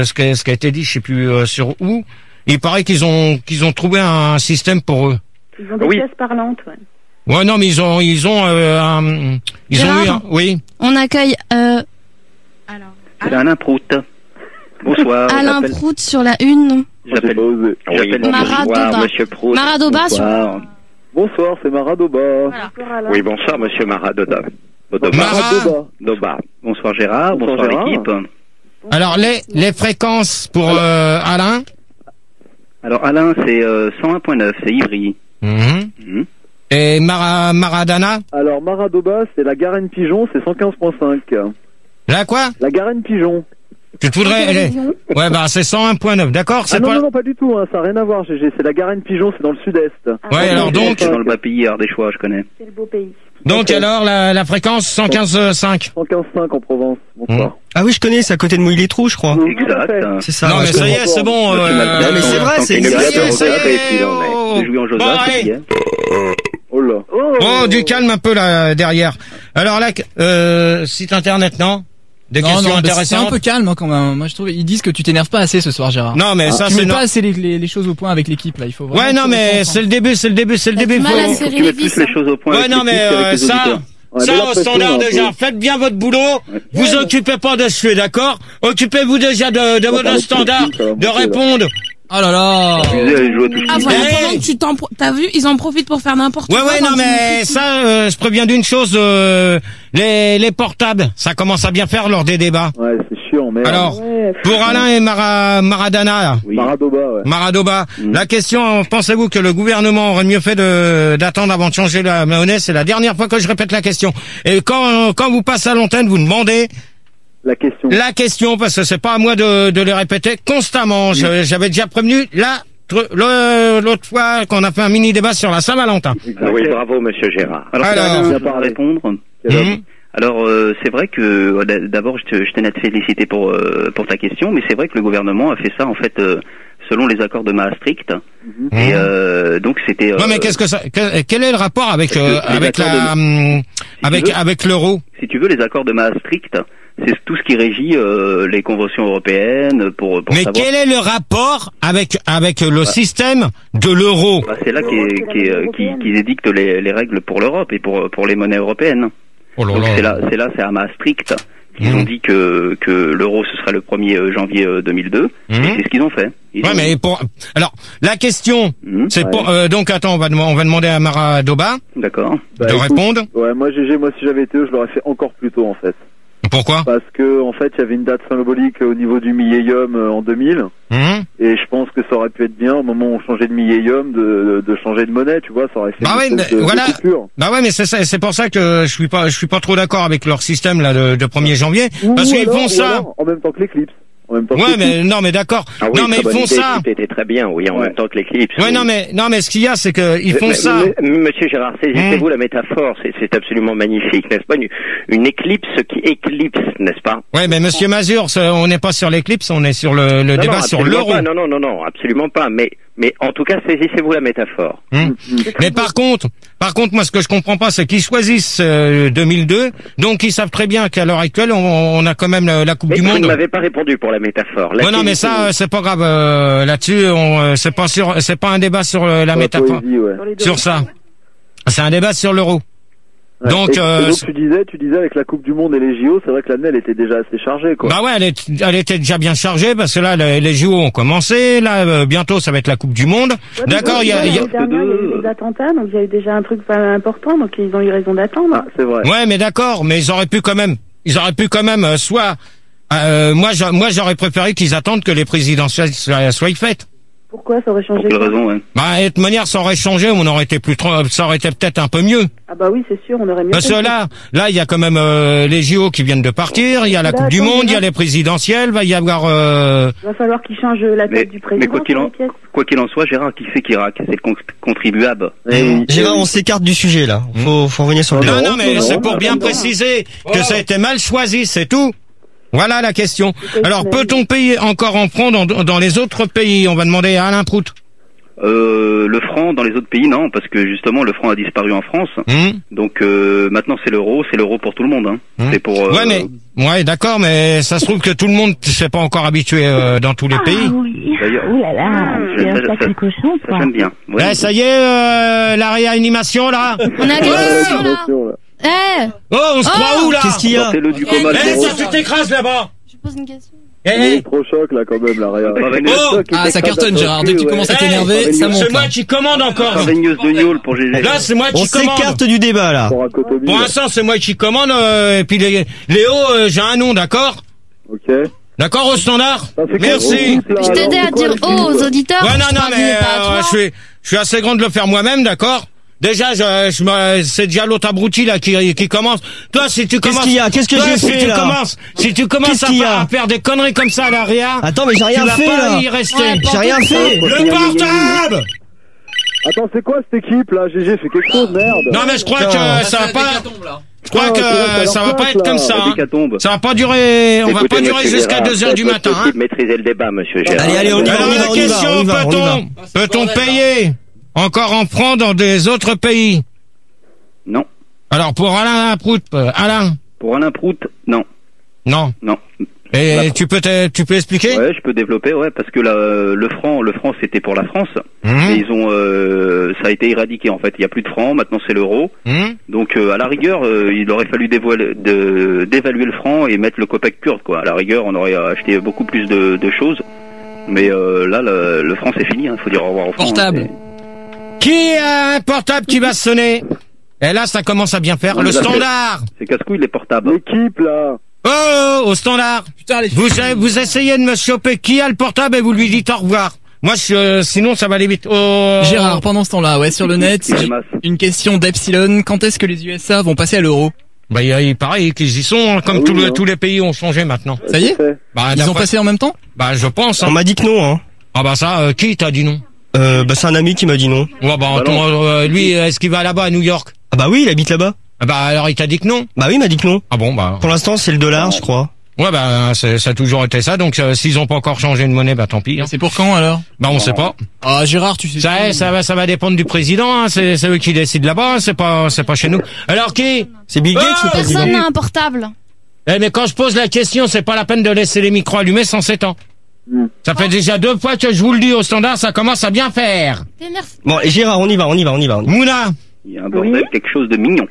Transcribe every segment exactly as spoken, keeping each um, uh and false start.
ce qui, ce qui a été dit, je sais plus euh, sur où. Il paraît qu'ils ont qu'ils ont trouvé un système pour eux. Ils ont des Oui. pièces parlantes, ouais. Ouais, non, mais ils ont ils ont euh, un, ils Gérard, ont eu un, oui. On accueille euh, C'est Alain Prout. Bonsoir. Alain j'appelle- Prout sur la une. J'appelle Oui, j'appelle Marat bonsoir, Doba. monsieur Prout. Maradoba sur. Bonsoir. bonsoir, c'est Maradoba. Bonsoir, Alain. Oui, bonsoir, monsieur Maradoba. Doba. Mara- Doba. Bonsoir Gérard, Bonsoir, bonsoir, Gérard. l'équipe. Alors les les fréquences pour euh, Alain. Alors Alain, c'est euh, cent un point neuf, c'est Ivry. Mhm. Mhm. Et Mara, Maradana. Alors, Maradoba, c'est la Garenne Pigeon, c'est cent quinze point cinq. Là quoi? La Garenne Pigeon. Tu te voudrais elle est- Ouais, bah c'est cent un point neuf, d'accord. Ah C'est non, pas. non, non, pas du tout, hein, ça n'a rien à voir, G G. C'est la Garenne Pigeon, c'est dans le sud-est. Ah, Ouais, alors donc C'est dans le bas pays Ardéchois, je connais. C'est le beau pays. donc Ok. alors la la fréquence cent quinze virgule cinq. cent quinze virgule cinq en Provence. Bonsoir. Ah oui, je connais, c'est à côté de Mouille-les-Trous, je crois. Tout à Exact. fait. C'est ça. Non ouais, mais je ça y comprends. est, c'est bon. Monsieur euh, Maltais, mais c'est vrai, tant c'est qu'il une est ça y bien est, ça y repéré, est, s'il en est. oh. De jouer en Bon, Joseph, allez. c'est bien. Oh là. Oh, du calme un peu là derrière. Alors là, euh, site internet, non? Des Non, questions non, bah, c'est un intéressantes. peu calme hein, quand même. Moi je trouve ils disent que tu t'énerves pas assez ce soir Gérard. Non, mais ça tu c'est mets non. pas assez les, les, les choses au point avec l'équipe là, il faut vraiment Ouais, non, que ça mais reste c'est ensemble. le début, c'est le début, c'est le T'as début. du mal à faut- serrer Tu les mets plus vis. les choses au point Ouais, avec non, l'équipe mais qu'avec euh, les ça, auditeurs. Ouais, ça mais la au pression, standard un peu. déjà. Faites bien votre boulot. Vous occupez pas de suer, d'accord? Occupez-vous déjà de, de On va votre parler de standard, politique, ça va de monter, là. répondre. Oh là là. Amusez à jouer à tout Ah ce voilà, Hey. pendant que tu t'en, pro- t'as vu, ils en profitent pour faire n'importe Ouais, quoi. ouais, non, quand mais ils- ça, euh, je préviens d'une chose, euh, les, les portables, ça commence à bien faire lors des débats. Ouais, c'est chiant, merde. Alors, Ouais, pour Alain et Mara, Maradana, là, Oui. Maradoba, ouais. Maradoba, Mm. la question, pensez-vous que le gouvernement aurait mieux fait de, d'attendre avant de changer la monnaie? C'est la dernière fois que je répète la question. Et quand, quand vous passez à l'antenne, vous demandez La question. la question, parce que c'est pas à moi de, de les répéter constamment. Je- j'avais déjà prévenu là, le- l'autre fois qu'on a fait un mini débat sur la Saint-Valentin. Ah oui, bravo, monsieur Gérard. Alors, Alors. Alain, Bien pour parlé. répondre. Quel homme. Mhm. Alors, euh, c'est vrai que euh, d- d'abord, je, te- je tenais à te féliciter pour euh, pour ta question, mais c'est vrai que le gouvernement a fait ça en fait euh, selon les accords de Maastricht. Mhm. Et euh, donc, c'était. Non, mais euh, qu'est-ce que ça, que- quel est le rapport avec, Parce que euh, les avec accords la, hum, avec, veux. avec l'euro? Si tu veux, les accords de Maastricht, c'est tout ce qui régit euh, les conventions européennes pour pour Mais savoir. quel est le rapport avec, avec le système de l'euro? Bah, c'est là qui, est- qui, est- qui, qui édicte les, les règles pour l'Europe et pour pour les monnaies européennes. Oh là Donc là. c'est là, c'est là, c'est à Maastricht qu'ils Mhm. ont dit que que l'euro ce serait le premier janvier euh, deux mille deux. Mhm. Et c'est ce qu'ils ont fait. Ils Ouais, ont- mais pour, alors, la question, Mhm. c'est Ouais. pour, euh, donc attends, on va, dem- on va demander à Maradoba D'accord. Bah, de écoute, répondre. Ouais, moi, G G, moi, si j'avais été eux, je l'aurais fait encore plus tôt, en fait. Pourquoi? Parce que, en fait, il y avait une date symbolique au niveau du millénium euh, en deux mille. Hum Et je pense que ça aurait pu être bien, au moment où on changeait de millénium, de, de changer de monnaie, tu vois, ça aurait fait Bah une ouais, espèce mais de, de voilà. coupure. Bah ouais, mais c'est ça, c'est pour ça que je suis pas, je suis pas trop d'accord avec leur système là de, de premier janvier, Ou parce qu'ils alors- font ou ça. alors, en même temps que l'éclipse. En même temps que Ouais, l'éclipse. mais non, mais d'accord. Ah oui, non, mais très ils bonne font idée, ça. C'était très bien, oui, en Ouais. même temps que l'éclipse. Ouais, oui. non, mais non, mais ce qu'il y a, c'est que ils font Mais- ça. mais- Monsieur Gérard, saisissez-vous la métaphore, c'est c'est absolument magnifique, n'est-ce pas? Une, une éclipse qui éclipse, n'est-ce pas? Ouais, mais Monsieur Mazur, c'est- on n'est pas sur l'éclipse, on est sur le, le Non, débat non, sur absolument l'euro. pas. Non, non, non, non, absolument pas. Mais, mais en tout cas, saisissez-vous la métaphore. Hum. Mais par contre, par contre, moi, ce que je comprends pas, c'est qu'ils choisissent euh, deux mille deux, donc ils savent très bien qu'à l'heure actuelle, on, on a quand même la, la Coupe Mais du vous Monde. ne m'avez pas répondu pour la métaphore. La Ouais, non, mais ça, saisissez-vous. euh, c'est pas grave. euh, Là-dessus, on, euh, c'est pas sur, c'est pas un débat sur euh, la Sur la métaphore, poésie, ouais. Sur les deux. sur ça. C'est un débat sur l'euro. Ouais. Donc, et, euh, et donc tu disais, tu disais avec la Coupe du Monde et les J O, c'est vrai que l'année elle était déjà assez chargée, quoi. Bah ouais, elle, est, elle était déjà bien chargée parce que là, les, les J O ont commencé. Là, euh, bientôt, ça va être la Coupe du Monde. Ouais, mais D'accord, bon, il y a, il y a- l'année dernière, il y a eu des attentats, donc il y a eu déjà un truc pas important, donc ils ont eu raison d'attendre. Ah, c'est vrai. ouais, mais d'accord, mais ils auraient pu quand même, ils auraient pu quand même, euh, soit, euh, moi, j'a- moi, j'aurais préféré qu'ils attendent que les présidentielles soient, soient faites. Pourquoi ça aurait Pour changé quelle quoi raison, ouais. Bah, de toute manière, ça aurait changé, on aurait été plus, trop- ça aurait été peut-être un peu mieux. Ah bah oui, c'est sûr, on aurait mieux Parce que compris. là, là, il y a quand même euh, les J O qui viennent de partir, il y a la Là, Coupe du attends, Monde, il y a là. les présidentielles, va y avoir. Euh... Il va falloir qu'ils changent la Mais, tête du président. mais quoi qu'il sur en, les pièces. quoi qu'il en soit, Gérard, qui c'est qui raque? C'est le con- contribuable. Eh oui, eh Gérard, oui. on s'écarte du sujet là. Faut, faut revenir sur le Non, débat. non, mais non, c'est non, pour non, bien non. préciser que ça a été mal choisi, c'est tout. Voilà la question. C'est Alors, clair. peut-on payer encore en francs dans, dans les autres pays? On va demander à Alain Prout. Euh, le franc dans les autres pays, non, parce que justement le franc a disparu en France. Hum Donc euh, maintenant c'est l'euro, c'est l'euro pour tout le monde. Hein. Hum. C'est pour. Euh, Ouais, mais ouais, d'accord, mais ça se trouve que tout le monde s'est pas encore habitué euh, dans tous les pays. Ah oui. D'ailleurs, Ouh là là, je- c'est un ça- sacré ça- cochon, ça quoi. j'aime bien. Ouais. Eh, ça y est, euh, la réanimation là. On a quelque Ouais, chose là. attention, là. Eh, Oh, on se Oh croit où là? Qu'est-ce qu'il y a? Sortez-le du coma. Eh, le ça rose. tu t'écrases là-bas. je pose une question. Eh, Il eh, est trop choc là quand même, la réa. Oh Ah, ça cartonne, Gérard. Dès que tu commences à t'énerver, eh, ça monte. c'est moi là. qui commande encore. Travaigneuse de gnôle pour G G. Là, c'est moi On qui commande. s'écarte du débat là. Pour un cotomie, Pour là. l'instant, c'est moi qui commande. Euh, et puis les, Léo, euh, j'ai un nom, d'accord? Ok. D'accord au standard? Ça fait Merci. quoi, là, Je t'aidais alors, à c'est quoi, dire les oh filles, aux quoi auditeurs. Ouais, non, je non, parviens mais pas à euh, toi. je suis, je suis assez grand de le faire moi-même, d'accord? Déjà, je, je me, c'est déjà l'autre abruti là qui, qui commence. Toi, si tu commences, qu'il y a Qu'est-ce que toi, j'ai si fait, tu là commences, si tu commences Qu'est-ce à, qu'il y fa- a à faire des conneries comme ça à l'arrière, Attends, mais j'ai tu rien vas fait pas là. y rester. Ouais, J'ai rien fait. Le portable! Attends, c'est quoi cette équipe là? G G, fais quelque chose, merde. Non, mais je crois Putain. que ça va pas, je crois Ah, c'est vrai, que ça ça va leur pas place, être comme là. ça, La hein. décatombe. Ça va pas durer, on va Écoutez, pas durer monsieur jusqu'à Gérard, deux heures c'est du votre matin, hein. possible, maîtrisez le débat, monsieur Gérard. Allez, allez, on y va, Alors on y la va, on y va, question, on y va, on y va. peut-on, peut-on payer encore en francs dans des autres pays? Non. Alors pour Alain Prout, euh, Alain, Pour Alain Prout, non. non. Non. Et Bah, tu peux te- tu peux expliquer? Ouais, je peux développer, ouais, parce que la, le franc, le franc, c'était pour la France. Hum, Et ils ont, euh, ça a été éradiqué en fait. Il y a plus de francs, maintenant c'est l'euro. hum. Donc euh, à la rigueur, euh, il aurait fallu dévoiler- de- d'évaluer le franc et mettre le kopek kurde, quoi. À la rigueur, on aurait acheté beaucoup plus de, de choses. Mais euh, là, le, le franc c'est fini. Il faut dire au revoir au franc. Portable. hein. Qui a un portable qui va sonner? Et là, ça commence à bien faire. Non, Le mais là, standard. C'est casse-couille les portables. L'équipe là. Oh, au standard. Putain, les Vous, vous essayez de me choper qui a le portable et vous lui dites au revoir. Moi, je, euh, sinon, ça va aller vite. Oh. Gérard, pendant ce temps-là, ouais, sur le net, C'est des masses. une question d'Epsilon. Quand est-ce que les U S A vont passer à l'euro? Bah, il, il paraît qu'ils y sont, hein, comme Ah oui, tous, les, hein. tous les pays ont changé maintenant. Ça y est? C'est fait. Bah, Ils ont d'après- passé en même temps? Bah, je pense. On Hein. m'a dit que non, hein. Ah bah ça, euh, qui t'a dit non? Euh, bah c'est un ami qui m'a dit non. Ouais, bah, Bah ton- non. euh, lui, est-ce qu'il va là-bas à New York? Ah bah oui, il habite là-bas. Ah bah, alors il t'a dit que non? Bah oui, il m'a dit que non. Ah bon, bah. Pour l'instant, c'est le dollar, je crois. Ouais, bah, c'est- ça a toujours été ça. Donc, euh, s'ils ont pas encore changé de monnaie, bah, tant pis. Hein. C'est pour quand alors? Bah, on sait pas. Ah, Gérard, tu sais. Ça, ça va, ça va dépendre du président. Hein. C'est, c'est eux qui décident là-bas. hein. C'est pas, c'est pas chez nous. Alors qui? C'est Bill Gates, Ah, le président. Personne n'a un portable. Eh, mais quand je pose la question, c'est pas la peine de laisser les micros allumés sans s'étendre. Hmm. Ça fait déjà deux fois que je vous le dis au standard, ça commence à bien faire. T'énerve. Bon, et Gérard, on y va, on y va, on y va. on y va. Mouna, Il y a un bordel, Oui. quelque chose de mignon.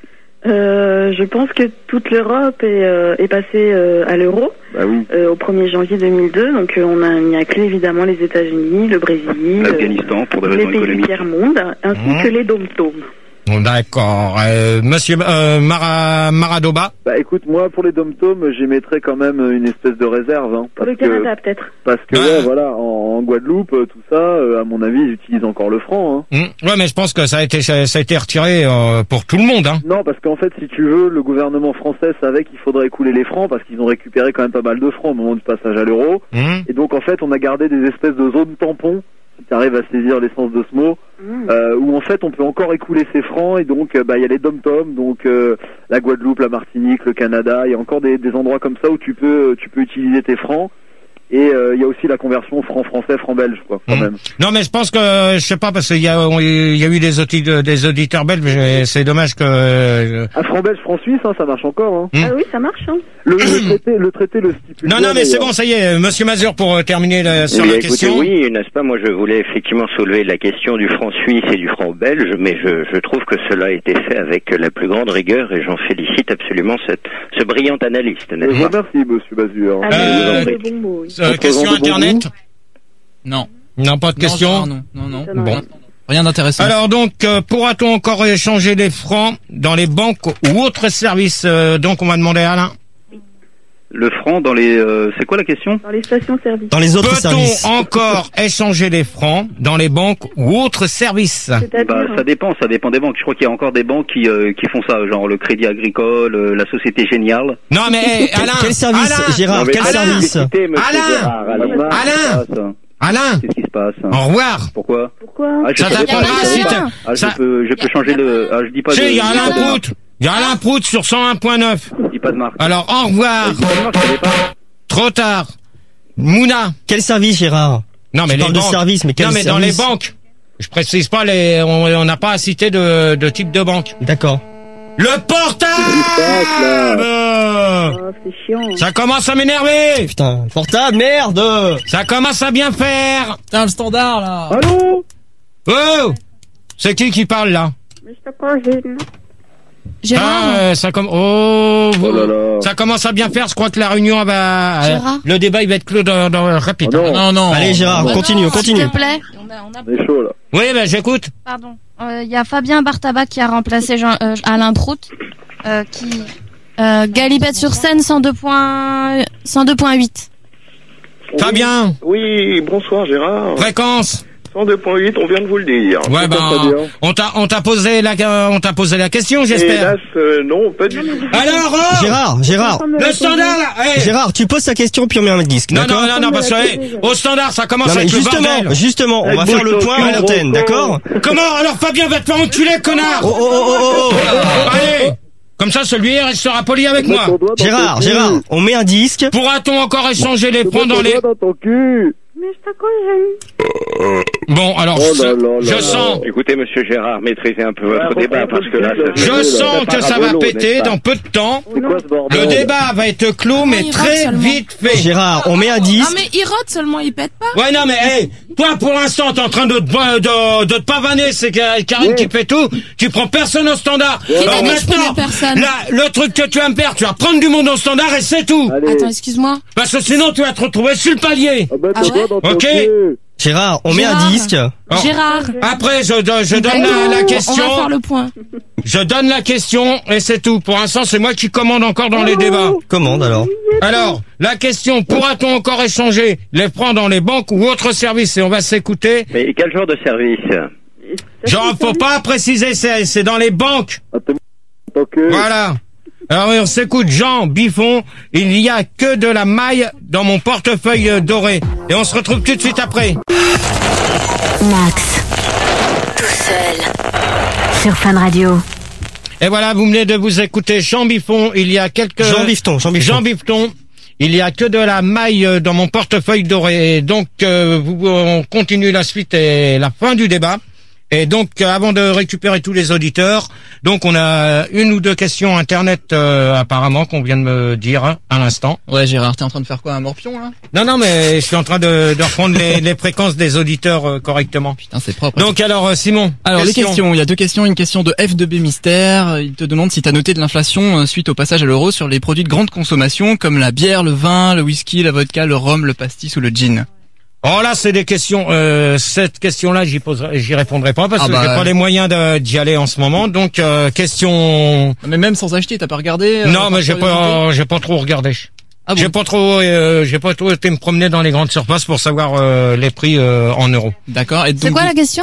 Euh, je pense que toute l'Europe est, euh, est passée euh, à l'euro Bah oui. euh, au premier janvier deux mille deux. Donc euh, on a mis à clé évidemment les États-Unis, le Brésil, euh, L'Afghanistan pour des les raisons pays du économiques. tiers-monde, ainsi Mhm. que les dom-toms. Bon, d'accord. Euh, Monsieur euh, Mara, Maradoba. Bah écoute, moi pour les dom-toms, j'émettrais quand même une espèce de réserve. Hein, Pour parce le que, Canada peut-être. parce que Ouais. ouais, voilà, en, en Guadeloupe, euh, tout ça, euh, à mon avis, ils utilisent encore le franc. Hein. Hmm. Ouais, mais je pense que ça a été, ça, ça a été retiré euh, pour tout le monde. Hein. Non, parce qu'en fait, si tu veux, le gouvernement français savait qu'il faudrait écouler les francs parce qu'ils ont récupéré quand même pas mal de francs au moment du passage à l'euro. Hmm. Et donc en fait, on a gardé des espèces de zones tampons, si tu arrives à saisir l'essence de ce mot, Mhm. euh, où en fait on peut encore écouler ces francs. Et donc euh, bah il y a les dom-toms, donc euh, la Guadeloupe, la Martinique, le Canada. Il y a encore des, des endroits comme ça où tu peux tu peux utiliser tes francs. Et euh, il y a aussi la conversion franc français, franc belge, quoi, quand Mhm. même. Non, mais je pense que je sais pas parce qu'il y a, il y a eu des, audi- des auditeurs belges. mais C'est dommage que. euh, Ah, franc belge, franc suisse, hein, ça marche encore. Hein. Hmm. Ah oui, ça marche. Hein. Le, le traité, le traité le stipule. Non, bien, non, mais c'est d'ailleurs. bon, ça y est, Monsieur Mazur, pour euh, terminer la- sur Eh bien, la écoutez, question. oui, n'est-ce pas? Moi, je voulais effectivement soulever la question du franc suisse et du franc belge, mais je, je trouve que cela a été fait avec la plus grande rigueur et j'en félicite absolument cette, ce brillant analyste, Je n'est-ce vous pas? remercie, Monsieur Bazur. Ah, Euh, mais de bons mots, oui. Euh, Votre question vent de bon internet. Non. Non, pas de Non, question. Gérard, non, non, non. Ça n'en Bon. est. Rien d'intéressant. Alors donc, euh, pourra-t-on encore échanger des francs dans les banques ou autres services euh, Donc, on va demander à Alain. Le franc dans les... euh, c'est quoi la question? Dans les stations-service. Dans les autres Peut-on services. encore échanger des francs dans les banques ou autres services C'est-à-dire, Bah, ça dépend, ça dépend des banques. Je crois qu'il y a encore des banques qui, euh, qui font ça, genre le Crédit Agricole, euh, la Société Géniale. Non, mais hey, Quel- Alain, Quel service, Alain, Gérard? Non, mais Quel pas de Alain, service? publicité, monsieur Alain Gérard, allez. Alain Alain, Alain, Qu'est-ce qui se passe? au revoir. Pourquoi? pourquoi Ah, je Ça sais pas. t'apprendra pas de si lien. t'as- Ah, ça- je peux, je peux changer le... Ah, je dis pas Tu de... sais, il y a je dis Alain pas de marque. Prout. Il y a Alain Prout sur cent un point neuf. Je dis pas de marque. Alors, au revoir. Je dis pas de marque, je connais pas. Trop tard. Mouna. Quel service, Gérard? Non, mais Tu les parles de banques. service, mais quel Non, mais dans les service banques. Je précise pas les, on on n'a pas à citer de, de type de banque. D'accord. Le portable. Ah, c'est chiant. Ça commence à m'énerver. Putain, portable, merde. Ça commence à bien faire. Putain, le standard, là. Allô? Oh, c'est qui qui parle là? mister Cousine. Gérard. Ah, euh, ça comme oh, vous- Oh là là. ça commence à bien faire. Je crois que la réunion va. Gérard. le débat il va être clos dans, dans rapide. Oh non. Non, non. Allez, Gérard, Bah continue, non, continue. S'il te plaît. On a, on a... On est chaud là. Oui, ben j'écoute. Pardon. Il y a Fabien Bartaba qui a remplacé Jean, euh, Alain Prout, euh, qui euh, Galipette sur scène cent deux point huit. Fabien, Oui, bonsoir Gérard. fréquence. cent deux point huit, on vient de vous le dire. Ouais, ben, Fabien. on t'a, on t'a posé la, on t'a posé la question, j'espère. Hélas, euh, non, pas du tout. Alors, oh, Gérard, Gérard, le standard, là, hey. Gérard, tu poses ta question puis on met un disque, Non, d'accord? non, non, non, parce que, hey, au standard, ça commence Non, mais avec le justement, bordel. justement, on va Avec faire le Bouton, point à gros l'antenne, con. d'accord? Comment? Alors, Fabien va te faire enculer, connard! Oh, oh, oh, oh, oh, oh. Allez! Comme ça, celui restera poli avec Mets moi. ton doigt dans Gérard, ton cul. Gérard, on met un disque. Pourra-t-on encore échanger les Mets points ton dans les... doigt dans ton cul. mister Cousine. Bon, alors, Oh je, là là je là sens, Écoutez, monsieur Gérard, maîtrisez un peu Ouais, votre bon, débat bon, parce que là, ça bon, fait- je là, sens que ça va parabolo, péter n'est-ce pas dans peu de temps. C'est quoi ce bordel? Le débat va être clos, mais il très rentre seulement. vite fait. Gérard, on met un Non disque. mais il rote seulement, il pète pas. Ouais, non, mais, hey, toi, pour l'instant, t'es en train de te, de, de te pavaner, c'est que Karine Ouais. qui fait tout. Tu prends personne au standard. Qui t'a Alors dit que je maintenant, prenais personne? là, le truc que tu vas me faire, tu vas prendre du monde au standard et c'est tout. Allez. Attends, excuse-moi. Parce que sinon, tu vas te retrouver sur le palier. Ah, mets ton Ah ouais doigt dans ton Ok. cul. Gérard, on met un Gérard. disque. Alors, Gérard. Après, je, je, je donne D'accord, la, la On question. va faire le point. Je donne la question et c'est tout. Pour l'instant, c'est moi qui commande encore dans les débats. Commande alors. Alors, la question, pourra-t-on encore échanger les francs dans les banques ou autres services? Et on va s'écouter. Mais quel genre de service? Genre, faut pas préciser, c'est, c'est dans les banques. Ah, t'es dans ton cul. Voilà. Alors, oui, on s'écoute Jean Biffon. Il n'y a que de la maille dans mon portefeuille euh, doré. Et on se retrouve tout de suite après. Max, tout seul, sur Fun Radio. Et voilà, vous venez de vous écouter Jean Biffon. Il y a quelques... Jean Bifton, Jean Bifton. Jean Bifton. Il y a que de la maille euh, dans mon portefeuille doré. Et donc, euh, vous, on continue la suite et la fin du débat. Et donc, euh, avant de récupérer tous les auditeurs, donc on a une ou deux questions internet euh, apparemment qu'on vient de me dire hein, à l'instant. Ouais, Gérard, t'es en train de faire quoi, un morpion, là? Non, non, mais je suis en train de, de reprendre les, les fréquences des auditeurs euh, correctement. Putain, c'est propre. Donc alors, euh, Simon. Alors question. les questions, il y a deux questions, une question de F deux B Mystère, il te demande si t'as noté de l'inflation euh, suite au passage à l'euro sur les produits de grande consommation comme la bière, le vin, le whisky, la vodka, le rhum, le pastis ou le gin. Oh là, c'est des questions. Euh, cette question-là, j'y poserai, j'y répondrai pas parce Ah que bah, j'ai pas les moyens de- d'y aller en ce moment. Donc euh, question. Mais même sans acheter, t'as pas regardé euh, non, par mais j'ai curiosité pas, j'ai pas trop regardé. Ah bon J'ai pas trop, euh, j'ai pas trop été me promener dans les grandes surfaces pour savoir euh, les prix euh, en euros. D'accord. Et donc, C'est quoi la question?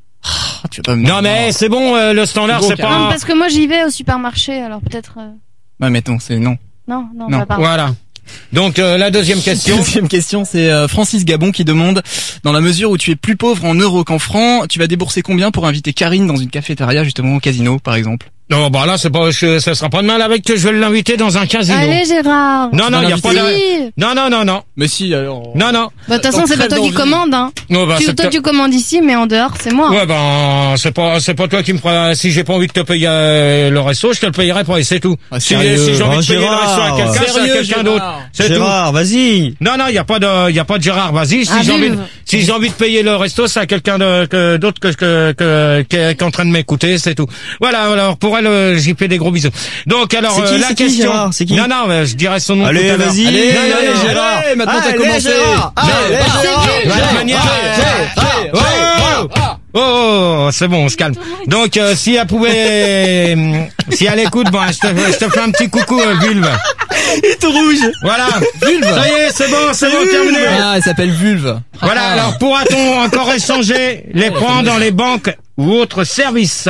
Ah, tu vas pas me- Non mais c'est bon, euh, le standard Bon, c'est carrément. Non, pas. parce que moi j'y vais au supermarché, alors peut-être. euh, Ouais, mais non, c'est non. Non, non, Non. bah, pardon. Voilà. Donc euh, la deuxième question. Deuxième question, c'est euh, Francis Gabon qui demande, dans la mesure où tu es plus pauvre en euros qu'en francs, tu vas débourser combien pour inviter Karine dans une cafétéria, justement au casino, par exemple? Non, bah là c'est pas, je, ça sera pas de mal avec que je vais l'inviter dans un casino. Allez Gérard. non, non, vas il y a pas de. Si. Non, non, non, non, Mais si, alors... non, non. Bah, de toute façon, c'est pas toi qui commande, hein. Non, bah, Tu, c'est toi, pas- tu commandes ici, mais en dehors, c'est moi. Ouais, ben, c'est pas, c'est pas toi qui me fera, si j'ai pas envie de te payer euh, le resto, je te le payerai pas et c'est tout. Ah, si sérieux. si j'ai envie Oh, de payer le Gérard. resto à quelqu'un, c'est à Sérieux, quelqu'un d'autre. Gérard. C'est tout. Gérard, vas-y. Non, non, il y a pas de, il y a pas de Gérard, vas-y. Si Ah, j'ai envie, de, vive. si j'ai envie de payer le resto, c'est à quelqu'un de, que, d'autre que, que, que, qui est, qui est en train de m'écouter, c'est tout. Voilà, alors, pour elle, euh, j'y fais des gros bisous. Donc, alors, C'est qui, euh, la c'est qui, question. Gérard, c'est qui non, non, mais je dirais son nom Allez, tout à l'heure. vas-y. Allez, Allez, non, non, allez, non, Gérard. allez, maintenant t'as Allez, commencé. Gérard. Non, Allez, bah, Gérard. de toute Allez, manière, allez, euh, allez, oh, oh, oh, c'est bon, on se calme. Donc, euh, si elle pouvait, euh, si elle écoute, bon, je te, je te fais un petit coucou, euh, Vulve. Il est tout rouge. Voilà. Vulve. Ça y est, c'est bon, c'est bon, terminé. Ah, elle s'appelle Vulve. Voilà, Ah. alors pourra-t-on encore échanger les points dans les banques ou autres services?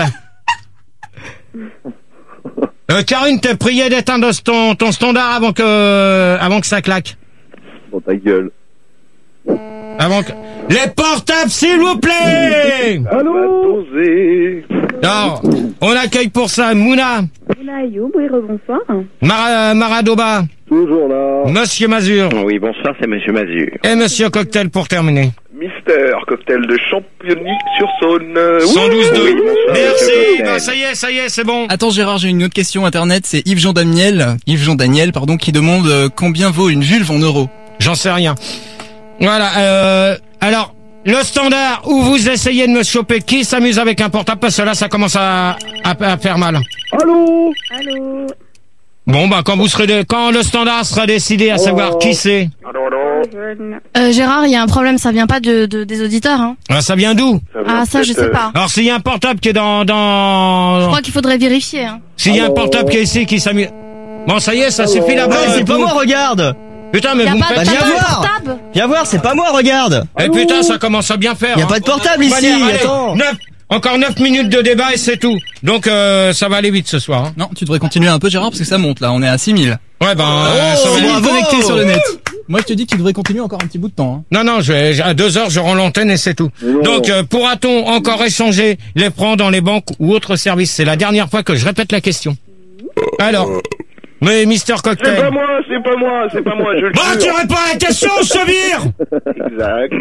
Euh, Karine, te priais d'éteindre ton, ton standard avant que, avant que ça claque. Dans ta gueule. Avant que... Les portables, s'il vous plaît! Allô? Posé. Alors, on accueille pour ça Mouna, Mouna Ayoub, oui, rebonsoir. Mara, Maradoba, Toujours là. Monsieur Mazur Oui, bonsoir, c'est monsieur Mazur. et Monsieur Cocktail pour terminer. Mister auditeurs. Cocktail de Championny-sur-Saône. Euh, cent douze deux. oui, bonsoir, Merci. monsieur Cocktail. Bah, ça y est, ça y est, c'est bon. Attends Gérard, j'ai une autre question internet, c'est Yves Jean Daniel, Yves Jean Daniel, pardon, qui demande euh, combien vaut une vulve en euros. J'en sais rien. Voilà. Euh, alors, le standard où vous essayez de me choper, qui s'amuse avec un portable, parce que là, ça commence à, à, à faire mal. Allô? Allô? Bon, bah, quand vous serez, de, quand le standard sera décidé à savoir qui c'est. Allô, allô. Euh, Gérard, il y a un problème, ça vient pas de, de des auditeurs, hein. Ah, ça vient d'où? vient Ah, ça, je peut-être, sais pas. Alors, s'il y a un portable qui est dans, Je dans, crois qu'il faudrait vérifier, hein. s'il y a un portable qui est ici, qui s'amuse. Bon, ça y est, ça suffit là-bas. Ouais, c'est pas moi, regarde. Putain, mais Y a vous me pas, faites t'as viens pas un voir. portable? Viens voir, c'est pas moi, regarde. Eh putain, ça commence à bien faire. Y a hein. pas de portable ici, Manière, allez, attends. neuf- encore neuf minutes de débat et c'est tout. Donc euh, ça va aller vite ce soir. Hein. Non, tu devrais continuer un peu Gérard parce que ça monte là, on est à six mille. Ouais ben euh, ça va C'est aller vite. bien connecté sur le net. Moi je te dis que tu devrais continuer encore un petit bout de temps. Hein. Non non, je vais, à deux heures je rends l'antenne et c'est tout. Non. Donc euh, pourra-t-on encore échanger les francs dans les banques ou autres services? C'est la dernière fois que je répète la question. Alors, mais Mister C'est pas Cocktail. moi, c'est pas moi, c'est pas moi, je le Bah jure. tu réponds à la question, je te vire. Exact.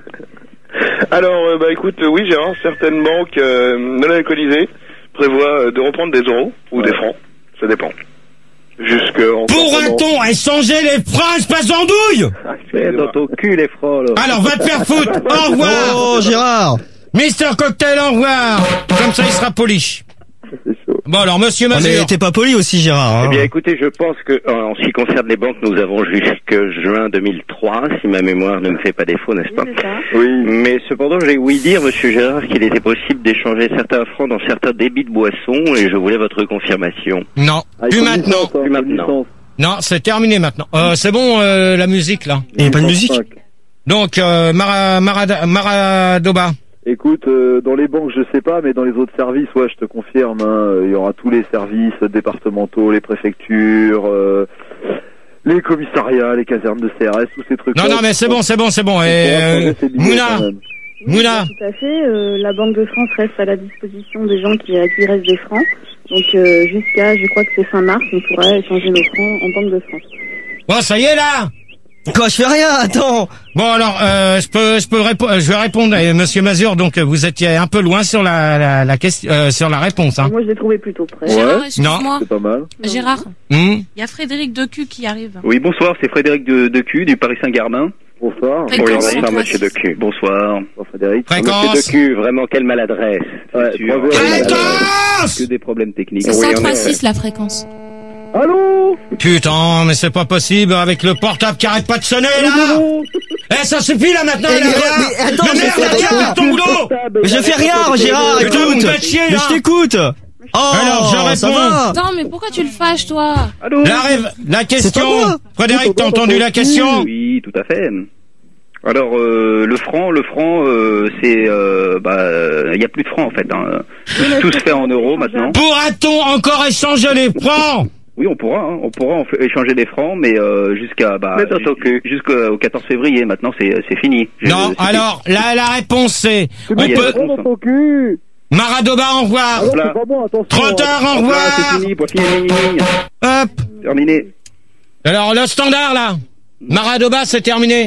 Alors, euh, bah écoute, euh, oui Gérard, certaines banques euh, non alcoolisées prévoient euh, de reprendre des euros ou des francs, ça dépend. Jusque en Pourra-t-on échanger les francs, espèce d'andouille? Dans ton cul, les francs, là. Alors va te faire foutre. Au revoir. Oh, Gérard. Mister Cocktail, au revoir. Comme ça il sera poli. Bon alors Monsieur Ah, Mazur. mais t'es pas poli aussi, Gérard. Hein. Eh bien, écoutez, je pense que euh, en ce qui concerne les banques, nous avons jusque juin deux mille trois, si ma mémoire ne me fait pas défaut, n'est-ce pas? C'est ça. Oui. Mais cependant, j'ai ouï dire, Monsieur Gérard, qu'il était possible d'échanger certains francs dans certains débits de boissons, et je voulais votre confirmation. Non, Ah, il plus faut une maintenant. licence, hein, Plus faut une maintenant. licence. Non, c'est terminé maintenant. Euh, c'est bon euh, la musique là. Et pas de musique. cinq. Donc euh, Mara, Marada- Maradoba. Écoute, euh, dans les banques, je sais pas, mais dans les autres services, ouais, je te confirme, hein, il y aura tous les services départementaux, les préfectures, euh, les commissariats, les casernes de C R S, tous ces trucs. Non non mais c'est bon, c'est bon, c'est bon. Et euh, Mouna, Mouna. Oui, tout à fait. Euh, la Banque de France reste à la disposition des gens qui, à qui il reste des francs. Donc euh, jusqu'à, je crois que c'est fin mars, on pourra échanger nos francs en Banque de France. Bon ça y est là. Quoi, je fais rien, attends. Bon alors euh, je peux je peux répondre, je vais répondre à Monsieur Mazur. Donc vous étiez un peu loin sur la la, la question, euh, sur la réponse. Hein. Moi, je l'ai trouvé plutôt près. Gérard, Ouais. excuse-moi. C'est pas mal. Gérard, Hmm. il y a Frédéric Decu qui arrive. Oui, bonsoir, c'est Frédéric de, de Q, du Paris Saint-Germain. Bonsoir. Fréquence, Oui, c'est bonsoir, toi. Monsieur Decu. Bonsoir. Bonsoir Frédéric. Fréquence. Monsieur Decu, vraiment quelle maladresse. Ouais, sûr. bravo. Fréquence. Que des problèmes techniques. C'est Oui, cent on trois est- six la fréquence. Allô? Putain, mais c'est pas possible avec le portable qui arrête pas de sonner là. Eh ça suffit là maintenant. Eh, là, mais- voilà. mais attends, Mais je merde, fais tiens, rien. fais ton boulot. Mais je fais rien, Gérard, Putain, vous me écoute. faites chier, Mais là. je t'écoute. Oh, Alors, je ça réponds. va. Attends, mais pourquoi tu le fâches, toi? Allô? La, rêve, la pas question. moi. Frédéric, t'as entendu la question? Oui, tout à fait. Alors, euh, le franc, le franc, euh, c'est, euh, bah, il y a plus de francs en fait. Hein. Tout, tout se fait en euros maintenant. Pourra-t-on encore échanger les francs? Oui, on pourra, hein, on pourra en f- échanger des francs, mais euh, jusqu'à, bah, Mais dans ton cul. jusqu'au quatorze février. Maintenant, c'est, c'est fini. Je- Non, c'est alors, la, la réponse c'est, on il y a peut, une Dans ton cul. Maradoba, au revoir. Alors, Là. c'est pas bon, attention. trente heures, au Voilà, revoir. c'est fini, pour finir, fini, fini. Hop. Terminé. Alors, le standard, là. Maradoba, c'est terminé.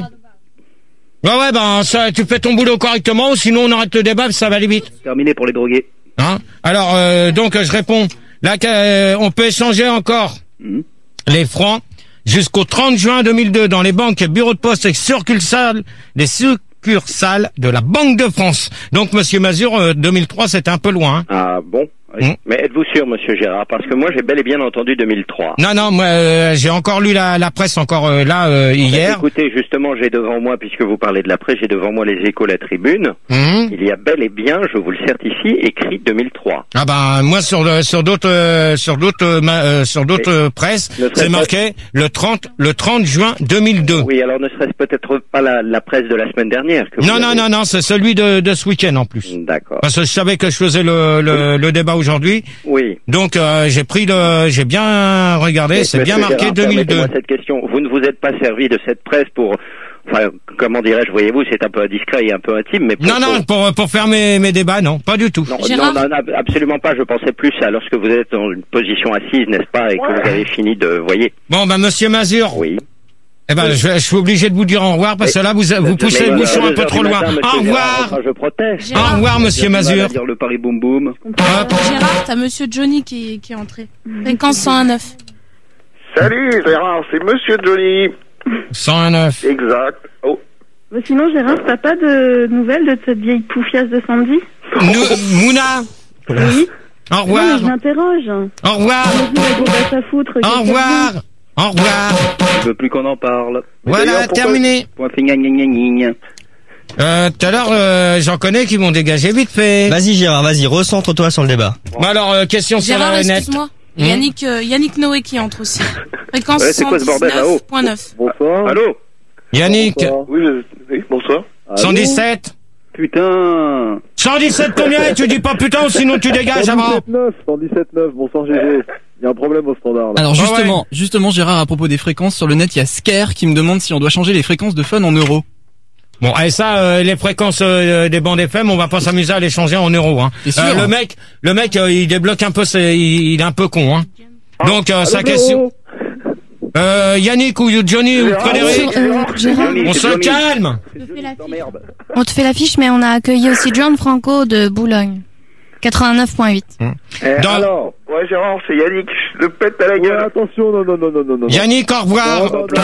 Ouais, ouais, ben, ça, tu fais ton boulot correctement, ou sinon on arrête le débat, ça va aller vite. Terminé pour les drogués. Hein? Alors, euh, donc, je réponds. Là, euh, on peut échanger encore Mhm. les francs jusqu'au trente juin deux mille deux dans les banques, bureaux de poste et succursales, les succursales de la Banque de France. Donc, Monsieur Mazur, euh, deux mille trois, c'était un peu loin. Hein. Ah bon? Oui. Hmm. Mais êtes-vous sûr, Monsieur Gérard? Parce que moi, j'ai bel et bien entendu deux mille trois. Non, non, moi, euh, j'ai encore lu la, la presse encore euh, là euh, hier. Écoutez, justement, j'ai devant moi, puisque vous parlez de la presse, j'ai devant moi les échos, la tribune. Mhm. Il y a bel et bien, je vous le certifie, écrit deux mille trois. Ah ben moi sur le, sur d'autres euh, sur d'autres euh, ma- euh, sur d'autres euh, presses, ne serait c'est pas- marqué le trente le trente juin deux mille deux. Oui, alors ne serait-ce peut-être pas la, la presse de la semaine dernière que vous Non non avez- non non, c'est celui de, de ce week-end en plus. D'accord. Parce que je savais que je faisais le le, le débat aujourd'hui, Oui. donc euh, j'ai pris le j'ai bien regardé, c'est bien Monsieur marqué Gérard, deux mille deux. permettez-moi cette question. Vous ne vous êtes pas servi de cette presse pour, enfin, comment dirais-je, voyez-vous, c'est un peu indiscret et un peu intime, mais pour, Non non, pour pour faire mes mes débats non, pas du tout. Non, Gérard non, non, non, absolument pas. Je pensais plus à lorsque vous êtes dans une position assise, n'est-ce pas, et que vous avez fini de, voyez. Bon ben Monsieur Mazur, Oui. Eh ben, je, je suis obligé de vous dire au revoir parce que là, vous, vous poussez le bouchon un peu trop loin. Au revoir. Je proteste. Au revoir, monsieur Mazur. Dire le Paris Boum Boum. Gérard, t'as monsieur Johnny qui, qui est entré. Fréquence cent un neuf. Salut Gérard, c'est Monsieur Johnny. cent un neuf. Exact. Oh. Mais sinon, Gérard, t'as pas de nouvelles de cette vieille poufiasse de Sandy? Nous, Mouna. Oui. Au revoir. Non, mais je m'interroge. Au revoir. Au revoir. Au revoir. Je veux plus qu'on en parle. Voilà, terminé. Point fait gna gna gna gna. Euh, tout à l'heure, euh, j'en connais qui m'ont dégagé vite fait. Vas-y Gérard, vas-y, recentre-toi sur le débat. Bon alors, euh, question sur Gérard, la net. excuse-moi. Hmm Yannick, euh, Yannick Noé qui entre aussi. Fréquence Ouais, c'est quoi ce bordel là-haut? cent dix-neuf point neuf. Bonsoir. Allô? Yannick. Bonsoir. Oui, je... oui, bonsoir. Allô cent dix-sept. Putain. cent dix-sept combien? Et tu dis pas putain ou sinon tu dégages avant. cent dix-sept neuf, cent dix-sept neuf, bonsoir G G. Il y a un problème au standard là. Alors Ah justement, justement Gérard, à propos des fréquences, sur le net, il y a Scare qui me demande si on doit changer les fréquences de fun en euros. Bon, et ça, euh, les fréquences euh, des bandes F M, on va pas s'amuser à les changer en euros. Hein. T'es sûr, Euh, hein le mec, le mec, euh, il débloque un peu, ses, il, il est un peu con. Hein. Donc euh, sa Allô, question. Euh, Yannick ou Johnny ou Frédéric, Euh, Gérard, on se calme. on te fait l'affiche, mais on a accueilli aussi John Franco de Boulogne. quatre-vingt-neuf point huit. Eh, Dans- alors, ouais Gérard, c'est Yannick, je te pète à la Ouais, gueule. attention, non, non, non, non, non, non. Yannick, au revoir. Non, non,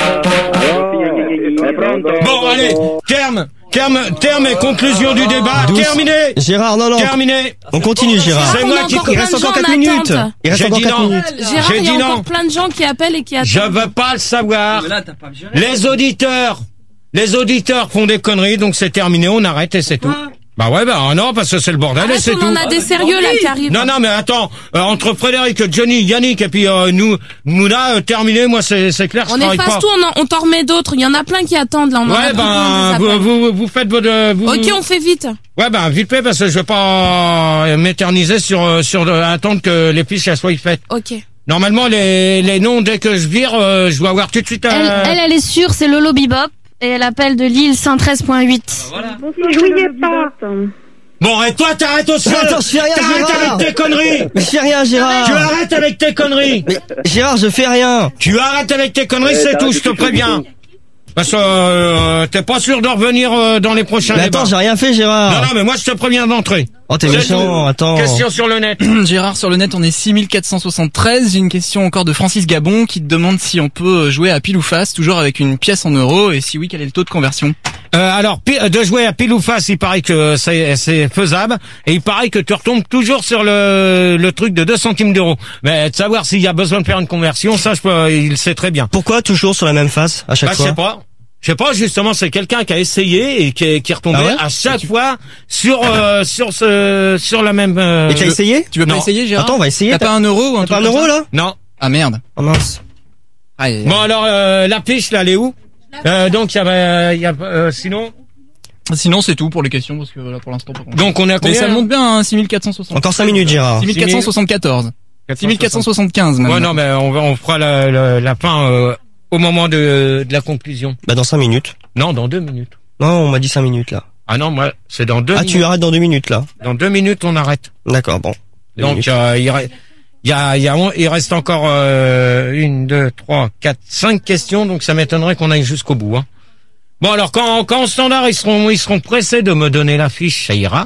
non, non. Bon, allez, terme, terme, terme et conclusion du débat. Douce. Terminé. Gérard, non, non. Terminé. On continue Gérard. C'est on moi a qui- encore il plein reste de encore gens quatre en minutes. attente. Il reste J'ai encore dit quatre non. minutes. Gérard, J'ai il y a dit non. encore plein de gens qui appellent et qui attendent. Je veux pas le savoir. Les auditeurs, les auditeurs font des conneries, donc c'est terminé, on arrête et c'est tout. Bah ouais, bah non, parce que c'est le bordel et Arrête, c'est on tout. en a des sérieux là qui arrivent. Non, non, mais attends, euh, entre Frédéric, Johnny, Yannick et puis euh, nous, Mouna, euh, terminé, moi c'est c'est clair, je On travaille efface pas. tout, on, en- on t'en remet d'autres. Il y en a plein qui attendent là. On en a Ouais, plus ben, plein vous, des appels. vous, vous faites votre... Vous, Ok, on fait vite. Ouais, ben, vite fait, parce que je vais pas euh, m'éterniser sur, euh, sur de, attendre que les fiches elles soient faites. Ok. Normalement, les, les noms, dès que je vire, euh, je dois avoir tout de suite... Euh... Elle, elle, elle est sûre, c'est Lolo Bebop. Et elle appelle de Lille cent treize point huit. Bonsoir, jouiez pas. Bon, et toi, t'arrêtes aussi. Attends, je fais rien, T'arrêtes Gérard. avec tes conneries. Mais je fais rien Gérard. Tu arrêtes avec tes conneries. Mais Gérard, je fais rien. Tu arrêtes avec tes conneries, Ouais, c'est tout, t'arrêtes je te de toucher préviens. le Parce que euh, t'es pas sûr de revenir euh, dans les prochains Mais débats. attends, j'ai rien fait Gérard. Non, non, mais moi je te préviens d'entrer. Oh, t'es C'est méchant, tout. attends. Question sur le net. Gérard, sur le net, on est six mille quatre cent soixante-treize. J'ai une question encore de Francis Gabon qui te demande si on peut jouer à pile ou face, toujours avec une pièce en euros, et si oui, quel est le taux de conversion? Euh, alors, pi- de jouer à pile ou face, il paraît que c'est, c'est faisable, et il paraît que tu retombes toujours sur le, le truc de deux centimes d'euros. Mais de savoir s'il y a besoin de faire une conversion, ça, je peux, il sait très bien. Pourquoi toujours sur la même face à chaque Bah, je fois? sais pas. Je sais pas, justement, c'est quelqu'un qui a essayé et qui est, qui est retombé Ah ouais à chaque fois sur euh, sur ce sur la même. Euh, Et tu as essayé? Tu veux Non. pas essayer, Gérard? Attends, on va essayer. T'as pas un euro ou un T'as pas un truc comme euro ça là? Non. Ah merde. Oh mince. Aïe, aïe, aïe. Bon alors euh, la fiche là, elle est où? Euh, donc il y avait, il y a euh, sinon. Sinon, c'est tout pour les questions, parce que là, pour l'instant, pas grand-chose. Donc on est à Mais combien? ça monte bien, hein, six mille quatre cent soixante. Encore cinq minutes Gérard. six mille quatre cent soixante-quatorze. six mille quatre cent soixante-quinze même. Ouais non mais on va on fera la la, la fin euh, au moment de de la conclusion. Bah dans cinq minutes. Non, dans deux minutes. Non, on m'a dit cinq minutes là. Ah non, moi c'est dans deux. Ah, minutes. tu arrêtes dans deux minutes là. Dans deux minutes on arrête. D'accord, bon. Deux Donc minutes. euh, il re- il y a il y a il reste encore euh, une, deux, trois, quatre, cinq questions, donc ça m'étonnerait qu'on aille jusqu'au bout. Hein. Bon alors quand quand au standard ils seront ils seront pressés de me donner la fiche, ça ira.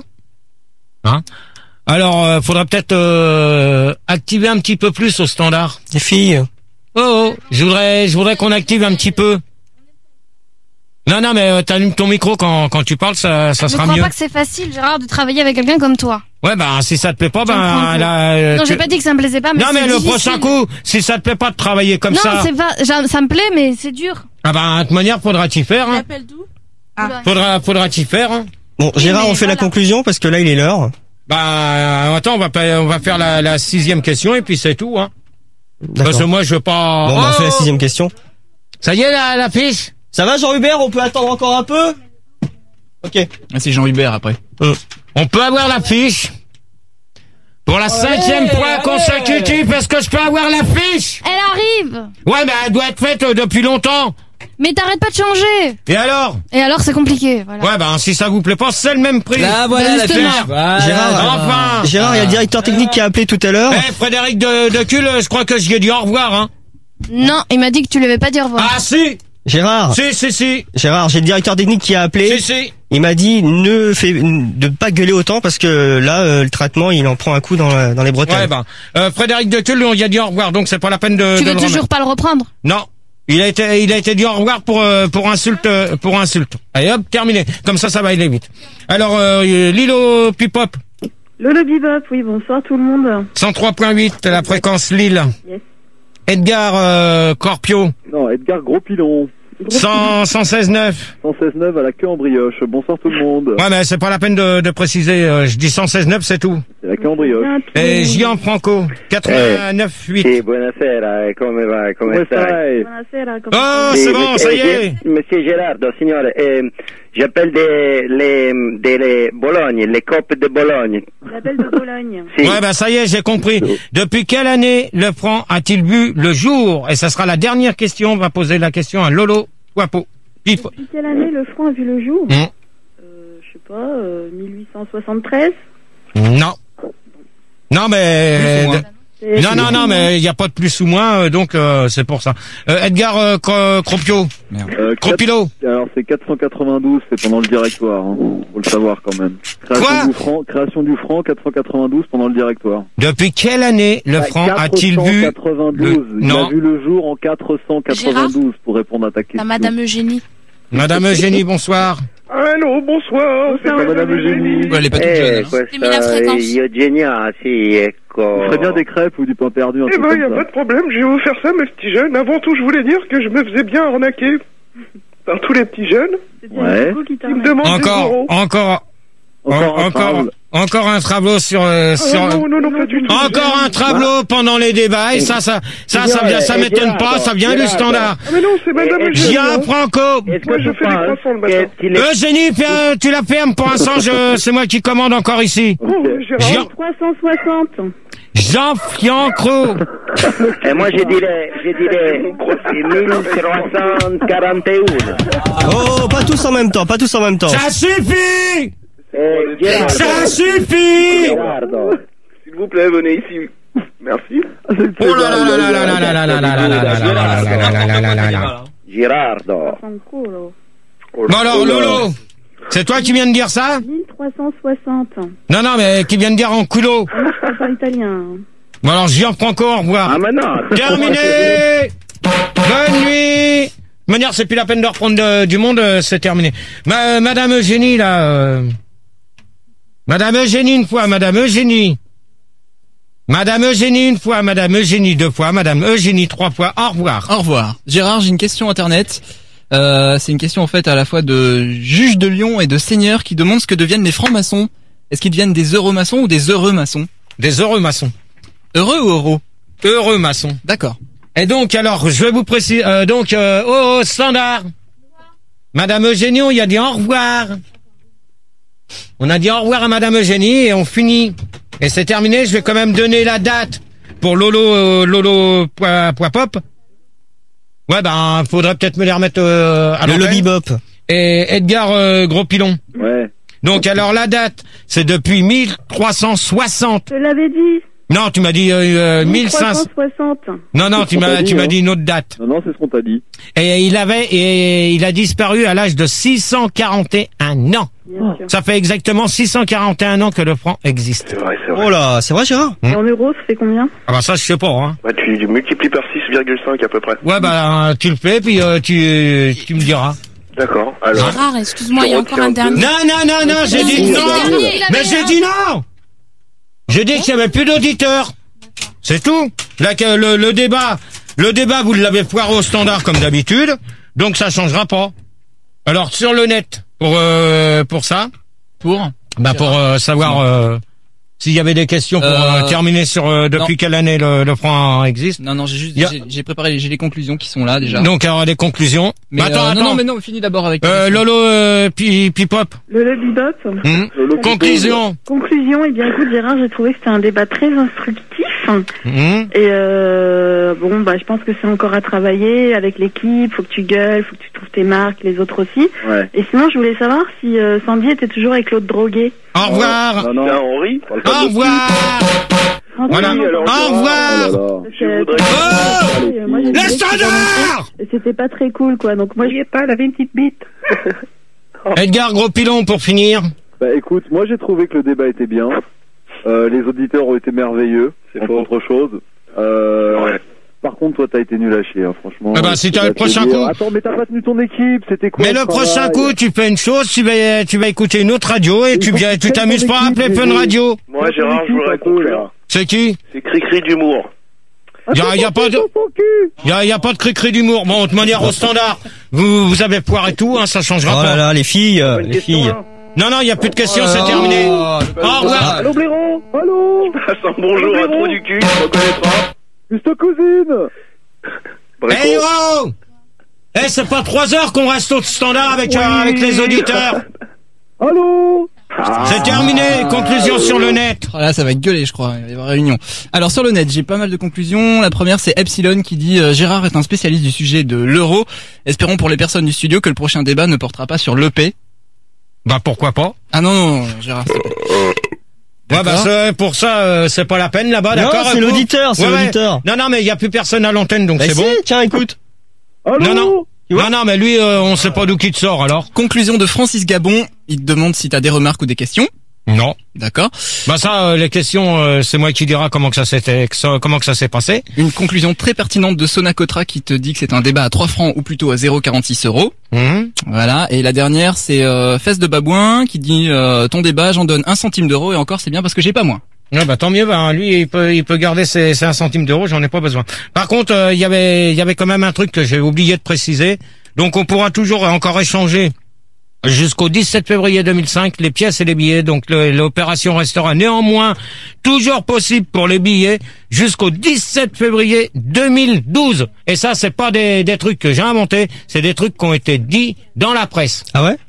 Hein. Alors euh, faudra peut-être euh, activer un petit peu plus au standard. Les filles. Oh, oh je voudrais je voudrais qu'on active un petit peu. Non non mais euh, t'allumes ton micro quand quand tu parles, ça ça Je sera crois mieux. pas que c'est facile, Gérard, de travailler avec quelqu'un comme toi. Ouais bah si ça te plaît pas Jean ben Franco. là, euh, Non, tu- j'ai pas dit que ça me plaisait pas, mais non mais c'est le difficile. prochain coup, si ça te plaît pas de travailler comme non, ça, c'est pas, ça ça me plaît, mais c'est dur. ah ben de toute manière faudra t'y faire. Il Hein. appelle d'où? Ah. Faudra faudra t'y faire. Hein. Bon, Gérard, mais on fait la voilà. conclusion parce que là il est l'heure. Bah euh, attends, on va pas- on va faire la, la sixième question et puis c'est tout. Hein. Parce que D'accord. moi je veux pas. Bon, bah, on fait la Oh sixième question. Ça y est la, la fiche. Ça va Jean-Hubert, on peut attendre encore un peu? Ok. Ah, c'est Jean Hubert après. On peut avoir la fiche. Pour la cinquième fois consécutive, est-ce que je peux avoir la fiche? Elle arrive! Ouais, mais elle doit être faite euh, depuis longtemps. Mais t'arrêtes pas de changer! Et alors? Et alors, c'est compliqué, voilà. Ouais, ben si ça vous plaît pas, c'est le même prix. Là, voilà la Justement. fiche. Voilà. Gérard, Enfin. Gérard, il y a le directeur technique qui a appelé tout à l'heure. Eh, Frédéric de, de Cul, je crois que j'y ai dit au revoir, hein. Non, il m'a dit que tu lui avais pas dit au revoir. Ah si. Gérard. Si, si, si. Gérard, j'ai le directeur technique qui a appelé. Si, si. Il m'a dit ne fais de pas gueuler autant parce que là euh, le traitement il en prend un coup dans la- dans les bretelles. Ouais, ben, euh, Frédéric Dequeul, on y a dit au revoir, donc c'est pas la peine de, Tu de veux le toujours remettre. pas le reprendre? Non. Il a été, il a été dit au revoir pour, euh, pour insulte, euh, pour insulte. Allez hop, terminé. Comme ça, ça va aller vite. Alors, euh, Lilo Pipop. Lolo Bibop, oui, bonsoir tout le monde. cent trois point huit, la fréquence Lille. Yes. Edgar, euh, Corpio. Non, Edgar Gros Pilon. cent, cent seize neuf. cent seize neuf à la queue en brioche. Bonsoir tout le monde. Ouais, mais c'est pas la peine de, de préciser. euh, je dis cent seize neuf, c'est tout. C'est la queue en brioche. Et Gianfranco, quatre-vingt-neuf huit. Sì, buonasera, come va? Come Come stai? stai? Buonasera, come Oh, Sì, c'est bon, monsieur- ça y est. eh, Monsieur Gerardo, signore, eh, j'appelle des, les, des, les Bologne, les copes de Bologne. L'appel de Bologne. Si. Ouais, bah ça y est, j'ai compris. Depuis quelle année le franc a-t-il vu le jour? Et ça sera la dernière question. On va poser la question à Lolo Wapo. Pif. Depuis quelle année le franc a vu le jour? Hum. Euh, je sais pas, euh, mille huit cent soixante-treize. Non. Non, mais... Plus ou moins. C'est- Non, non, non, mais il n'y a pas de plus ou moins, euh, donc euh, c'est pour ça. Euh, Edgar euh, Cro- Cropio. Euh, Cropilo. quatre- Alors c'est quatre cent quatre-vingt-douze, c'est pendant le directoire. Hein. Faut le savoir quand même. Création Quoi du franc, création du franc, quatre cent quatre-vingt-douze pendant le directoire. Depuis quelle année le franc a-t-il vu quatre cent quatre-vingt-douze. le- Il Non. a vu le jour en quatre cent quatre-vingt-douze pour répondre à ta question. La Madame Eugénie. Madame Eugénie, bonsoir. Allô, bonsoir. C'est Bonsoir, Madame Eugénie. Ouais, elle est pas toute jeune. Eh, hein. J'ai mis la questa fréquence. Eugenia, sì, ecco. On ferait bien des crêpes ou du pain perdu, un Eh truc ben, y a comme pas ça. de problème, je vais vous faire ça, mes petits jeunes. Avant tout, je voulais dire que je me faisais bien arnaquer par tous les petits jeunes. C'était Ouais. Nico qui t'a Ils me remis. demandent des Encore, euros. encore, Encore un encore, trable. encore un travelot sur, euh, Ah, sur, non, non, non, pas du tout. encore un travelot pendant les débats, et ça, ça, ça, ça vient, ça m'étonne pas, ça vient du standard. Ah, mais non, c'est Madame Eh, Eugénie. hein. Gianfranco. Est-ce Moi, que je tu fais des penses croissants le matin. que tu les- Eugénie, fais- tu la fermes pour l'instant, je, c'est moi qui commande encore ici. Oh, Gérard. Jean, trois cent soixante. Jean-Fiancro. Eh, moi, je dirais, je dirais mille trois cent quarante et un. Oh, pas tous en même temps, pas tous en même temps. Ça suffit! Eh, Gerardo. Ça suffit! Gerardo. S'il vous plaît, venez ici. Merci. Oh là là là là là là là là là là là là là là là là là là. Gerardo. Fanculo. Bon alors, Lolo, c'est toi qui viens de dire ça? mille trois cent soixante. Non, non, mais qui vient de dire en culo. Moi, je parle pas italien. Bon alors, Gianfranco, au revoir. Ah, mais non. Terminé. Bonne nuit. De manière, c'est plus la peine de reprendre euh, du monde, euh, c'est terminé. Ma, Madame Eugénie, là... euh, Madame Eugénie, une fois, Madame Eugénie. Madame Eugénie, une fois, Madame Eugénie, deux fois, Madame Eugénie, trois fois, au revoir. Au revoir. Gérard, j'ai une question internet. Euh, c'est une question en fait à la fois de juge de Lyon et de seigneur qui demandent ce que deviennent les francs-maçons. Est-ce qu'ils deviennent des heureux maçons ou des heureux maçons? Des heureux maçons. Heureux ou heureux? Heureux maçons. D'accord. Et donc, alors, je vais vous préciser, euh, donc, euh, oh, oh, standard. Madame Eugénie, on y a dit au revoir. On a dit au revoir à Madame Eugénie et on finit. Et c'est terminé, je vais quand même donner la date pour Lolo, euh, Lolo, point, point pop. Ouais, ben, faudrait peut-être me les remettre, euh, à Le l'antenne. lobby bop. Et Edgar, euh, Gros Pilon. Ouais. Donc, alors, la date, c'est depuis mille trois cent soixante. Je l'avais dit. Non, tu m'as dit, euh, mille cinq cents. mille trois cent soixante. Non, non, tu m'as, tu m'as dit une autre date. Non, non, c'est ce qu'on t'a dit. Et il avait, et il a disparu à l'âge de six cent quarante et un ans. Bien sûr. Ça fait exactement six cent quarante et un ans que le franc existe. C'est vrai, c'est vrai. Oh là, c'est vrai Gérard? Et en euros, ça fait combien? Ah bah ça, je sais pas, hein. Bah, tu multiplies par six virgule cinq à peu près. Ouais, bah, tu le fais, puis euh, tu, tu me diras. D'accord. Alors. Gérard, excuse-moi, il y a encore un dernier. Non, non, non, non, j'ai dit Il non. avait rien, il avait Mais j'ai rien. dit non. J'ai dit qu'il y avait plus d'auditeurs. C'est tout. Là, que le, le débat, le débat, vous l'avez foiré au standard comme d'habitude, donc ça changera pas. Alors sur le net, pour euh, pour ça, Pour? bah pour euh, savoir euh, s'il y avait des questions pour Euh, euh, terminer sur euh, depuis non. quelle année le, le franc existe. Non, non, j'ai juste, Y a- j'ai- j'ai préparé, j'ai les conclusions qui sont là déjà. Donc alors des conclusions. Mais Bah, attends, euh, attends. non, non, mais non, finis d'abord avec. Euh, Lolo, euh, pi, Pipop. Le lobby bop. Hmm. Conclusion. Conclusion, eh bien écoute Gérard, j'ai trouvé que c'était un débat très instructif. fin. Mmh. Et euh, bon, bah, je pense que c'est encore à travailler avec l'équipe. Faut que tu gueules, faut que tu trouves tes marques, les autres aussi. Ouais. Et sinon, je voulais savoir si euh, Sandy était toujours avec l'autre drogué. Au revoir. Non, non. Tiens, Henri. Au revoir. Voilà. Oui, alors, Au revoir. Oh Je voudrais... Oh Euh, moi, j'ai Le trouvé que standard. c'était- C'était pas très cool, quoi. Donc moi, je pas, elle avait une petite bite. Edgar Gros Pilon pour finir. Bah écoute, moi j'ai trouvé que le débat était bien. Euh, les auditeurs ont été merveilleux, c'est pas autre chose. Euh, Ouais. Par contre, toi t'as été nul à chier, hein, franchement. Eh ben, si t'as Je le vais te prochain dire. coup. Attends, mais t'as pas tenu ton équipe, c'était quoi Mais le travail prochain coup, tu fais une chose, tu vas, tu vas écouter une autre radio et Il tu faut viens, que tu tu t'amuses tiennes pas à ton appeler équipe, plein de Gégé. radio. Moi, Gérard, je voudrais un peu, conclure. là. C'est qui? C'est Cri-Cri d'humour. Y a, y a pas de, y a, y a pas de cri-cri d'humour. Bon, de manière au standard, vous, vous avez poiré tout, hein, ça changera Oh pas. là là, les filles, euh, les filles. Non, non, y a plus de questions, c'est terminé. Au revoir. Allô Blaireau, allô. Passe un bonjour à Trou du cul, tu reconnaîtras. Juste cousine. Brico. Eh oh! Eh, c'est pas trois heures qu'on reste au standard avec, euh, avec les auditeurs. Allô. C'est terminé, conclusion sur le net. Oh là, ça va gueuler, je crois. Il va y avoir réunion. Alors, sur le net, j'ai pas mal de conclusions. La première, c'est Epsilon qui dit euh, Gérard est un spécialiste du sujet de l'euro. Espérons pour les personnes du studio que le prochain débat ne portera pas sur l'E P. Bah, pourquoi pas? Ah non, non, non, Gérard, s'il te plaît. Ouais, bah, c'est- pour ça, euh, c'est pas la peine là-bas, Non, d'accord? c'est vous l'auditeur, c'est Ouais, ouais. l'auditeur. Non, non, mais il y a plus personne à l'antenne, donc Bah c'est si, bon. tiens, écoute. Allô. Non, non. Non, non, mais lui, euh, on sait pas d'où qu'il te sort, alors. Conclusion de Francis Gabon. Il te demande si t'as des remarques ou des questions. Non. D'accord. Bah ça, euh, les questions, euh, c'est moi qui dira comment que ça s'était, que ça- comment que ça s'est passé. Une conclusion très pertinente de Sonacotra qui te dit que c'est un débat à trois francs ou plutôt à zéro virgule quarante-six euros. Mmh. Voilà. Et la dernière, c'est euh, Fesse de Babouin qui dit euh, ton débat, j'en donne un centime d'euro et encore c'est bien parce que j'ai pas moins. Ouais, bah tant mieux. Bah lui, il peut, il peut garder ses, ses un centime d'euro. J'en ai pas besoin. Par contre, euh, il y avait, il y avait quand même un truc que j'ai oublié de préciser. Donc on pourra toujours encore échanger jusqu'au dix-sept février deux mille cinq les pièces et les billets. Donc le- l'opération restera néanmoins toujours possible pour les billets jusqu'au dix-sept février deux mille douze. Et ça, c'est pas des, des trucs que j'ai inventés, c'est des trucs qui ont été dits dans la presse. Ah ouais?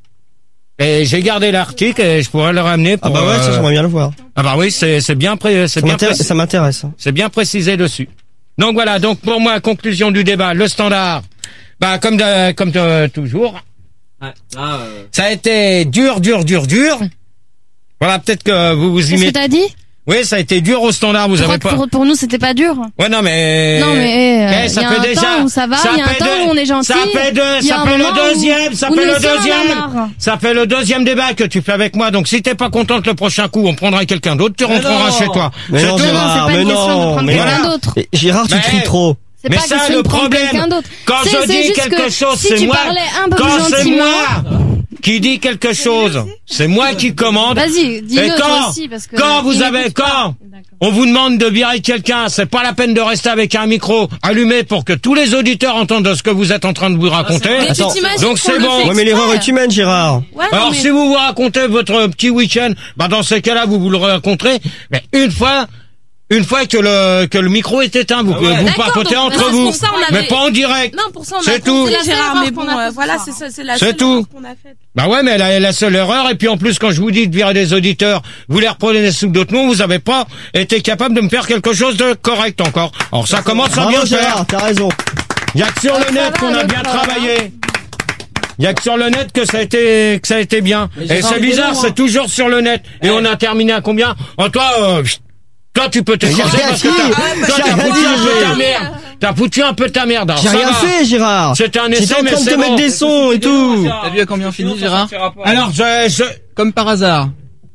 Et j'ai gardé l'article et je pourrais le ramener Ah pour. bah ouais, ça euh, j'aimerais bien le voir. Ah bah oui, c'est c'est bien pré, c'est Ça bien m'intéresse, précis- ça m'intéresse. c'est bien précisé dessus. Donc voilà, donc pour moi, conclusion du débat, le standard, bah comme de, comme de, toujours, ça a été dur, dur, dur, dur. Voilà, peut-être que vous vous y Qu'est-ce que mettez. t'as dit? Oui, ça a été dur au standard, vous Je crois avez que pas. pour, pour nous, c'était pas dur. Ouais, non mais. Non, mais, euh, Eh, ça y a fait un déjà. temps où ça va, y a un fait temps deux- où on est gentil, Ça fait deux, y a ça un fait le moment où- deuxième, ça où fait nous le aussi, on en a deuxième. marre. Ça fait le deuxième débat que tu fais avec moi. Donc si t'es pas contente le prochain coup, on prendra quelqu'un d'autre, tu rentreras non. chez toi. Mais C'est non, tout. Gérard, c'est pas mais une question de non, prendre mais quelqu'un voilà. d'autre. Et Gérard, tu Mais- tries trop. C'est Mais pas ça, question le de prendre problème, quelqu'un d'autre. quand C'est- je c'est dis juste quelque que chose, si c'est tu moi. parlais un peu Quand plus c'est gentiment. moi qui dis quelque chose, c'est moi qui commande. Vas-y, dis-le Et toi quand, aussi, parce que quand vous il avez, écoute pas. quand on vous demande de virer quelqu'un, c'est pas la peine de rester avec un micro allumé pour que tous les auditeurs entendent ce que vous êtes en train de vous raconter. Mais tu Attends. t'imagines Donc qu'on c'est le bon. fait Ouais, mais l'erreur est humaine, Gérard. Ouais, non, Alors mais- si vous vous racontez votre petit week-end, bah dans ces cas-là vous vous le raconterez, mais une fois, une fois que le que le micro est éteint, vous pouvez vous D'accord, papotez donc, entre c'est vous, pour ça, on mais avait- pas en direct. Non, pour ça, on a C'est tout. compris, C'est la Gérard, seule mais erreur bon, qu'on a euh, faite voilà, ce c'est soir. ça, c'est la C'est seule tout. erreur qu'on a faite. Bah ouais, mais la, la seule erreur, et puis en plus quand je vous dis de virer des auditeurs, vous les reprenez sous d'autres noms, vous avez pas été capable de me faire quelque chose de correct encore. Alors ça commence à bien Bravo, faire. Gérard, t'as raison. Il y a que sur le ça net va, qu'on a l'autre, bien ça va. travaillé. Il y a que sur le net que ça a été que ça a été bien. Et c'est bizarre, c'est toujours sur le net. Et on a terminé à combien? Oh toi, euh, pfft, toi tu peux te J'ai chercher rien parce que dit. t'as toi, J'ai t'as rien foutu dit, un peu j'ai- ta merde. T'as foutu un peu ta merde. alors J'ai ça rien va. fait, Gérard. C'était un essai, J'étais en mais train de c'est te mettre bon. des sons et tout. T'as vu à combien on finit, Gérard? Alors je, je, Comme par hasard.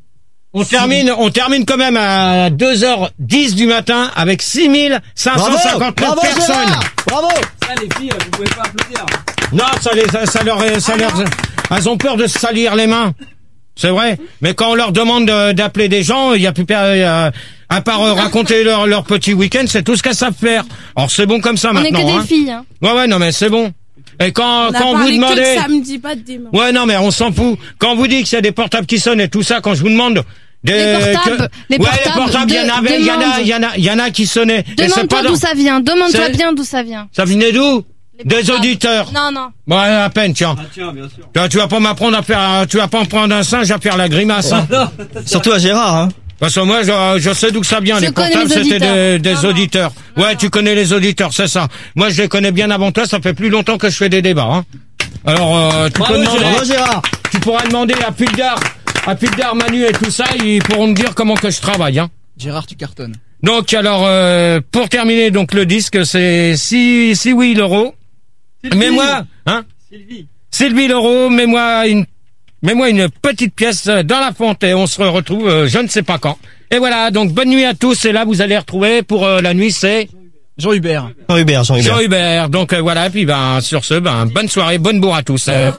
On termine, on termine quand même à deux heures dix du matin avec six mille cinq cent Bravo, cinquante-neuf bravo, personnes. Gérard. Bravo. Ça, les filles, vous pouvez pas applaudir. Non, ça les, ça, ça leur, ça leur, elles ont peur de se salir les mains. C'est vrai. Mais quand on leur demande de- d'appeler des gens, il y a plus per- euh, à part euh, raconter leur, leur petit week-end, c'est tout ce qu'elles savent faire. Alors c'est bon comme ça On est maintenant. que des hein. filles, hein. Ouais, ouais, non mais c'est bon. Et quand, On a quand vous parlé que demandez, de samedi, pas de dimanche. ouais, non mais on s'en fout. Quand vous dites qu'il y a des portables qui sonnent et tout ça, quand je vous demande. Des, Les portables, les ouais, portables, les portables, il y en de- avait, il y en a, demande. il y en a, il y en a qui sonnaient. Et c'est Demande-toi pas dans- d'où ça vient. Demande-toi C'est- bien d'où ça vient. Ça venait d'où? Les Des portables. auditeurs. Non, non. Bon, à peine, tiens. Ah, tiens, bien sûr. Tu vas, tu vas pas m'apprendre à faire, tu vas pas en prendre un singe à faire la grimace, hein. Surtout à Gérard, hein. Parce que moi, je, je sais d'où ça vient. Je Les connais portables, les c'était des, auditeurs. des Non, non. auditeurs. Ouais, tu connais les auditeurs, c'est ça. Moi, je les connais bien avant toi. Ça fait plus longtemps que je fais des débats. Hein. Alors, euh, tu Bravo, peux demander, Gérard. Gérard. tu pourras demander à Pildar, à Pildar, Manu et tout ça, ils pourront me dire comment que je travaille. Hein. Gérard, tu cartonnes. Donc, alors, euh, pour terminer, donc le disque, c'est si, si oui l'euro. Mets-moi, hein, Sylvie. Sylvie Leroux, mets-moi une, mets-moi une petite pièce dans la fonte et on se retrouve, euh, je ne sais pas quand. Et voilà, donc bonne nuit à tous. Et là, vous allez retrouver pour euh, la nuit, c'est Jean Hubert. Jean Hubert, Jean Hubert. Jean Hubert. Donc euh, voilà, et puis ben sur ce, ben bonne soirée, bonne bourre à tous. Euh,